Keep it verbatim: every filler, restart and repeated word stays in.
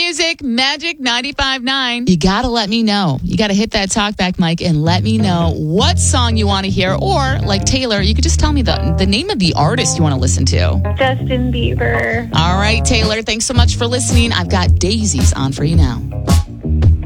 Music, Magic ninety-five point nine. You got to let me know. You got to hit that talkback mic and let me know what song you want to hear. Or, like Taylor, you could just tell me the, the name of the artist you want to listen to. Justin Bieber. All right, Taylor, thanks so much for listening. I've got Daisies on for you now.